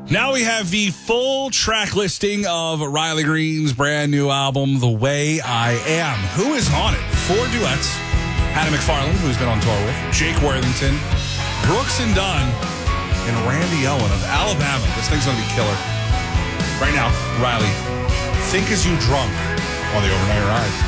Now we have the full track listing of Riley Green's brand new album, The Way I Am. Who is on it? 4 duets. Hannah McFarlane, who's been on tour with, Jake Worthington, Brooks and Dunn, and Randy Owen of Alabama. This thing's going to be killer. Right now, Riley, Think As You Drunk on the Overnight Ride.